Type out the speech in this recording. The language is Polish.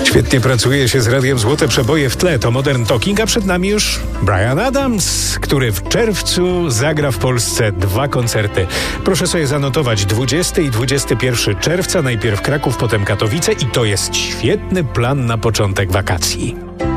Świetnie pracuje się z radiem Złote Przeboje w tle. To Modern Talking, a przed nami już Bryan Adams, który w czerwcu zagra w Polsce 2 koncerty. Proszę sobie zanotować 20 i 21 czerwca. Najpierw Kraków, potem Katowice i to jest świetny plan na początek wakacji.